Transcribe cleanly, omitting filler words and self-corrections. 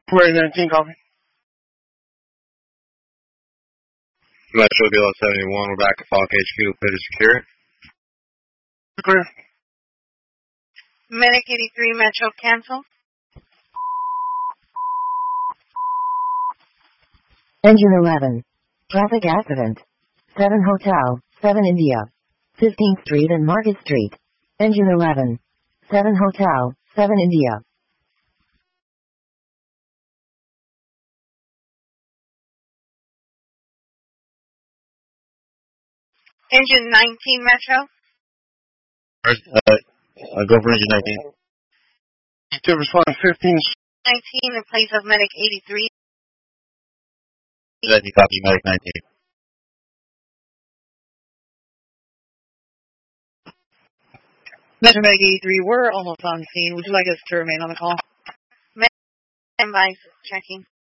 February 19, copy. Metro Kilo 71, we're back at Falk HQ, clear to secure. Clear. Medic 83, Metro, cancel. Engine 11. Traffic accident. 7 Hotel, 7 India. 15th Street and Market Street. Engine 11. 7 Hotel, 7 India. Engine 19, Metro. Go for engine 19. To respond 15. 19 in place of Medic 83. You copy, Medic 19. Metro Medic 83, we're almost on scene. Would you like us to remain on the call? Standby, checking.